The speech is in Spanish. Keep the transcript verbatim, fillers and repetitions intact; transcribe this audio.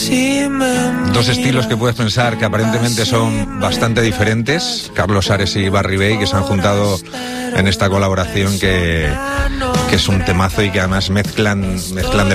Dos estilos que puedes pensar que aparentemente son bastante diferentes, Carlos Ares y Barry Bay, que se han juntado en esta colaboración que, que es un temazo y que además mezclan, mezclan de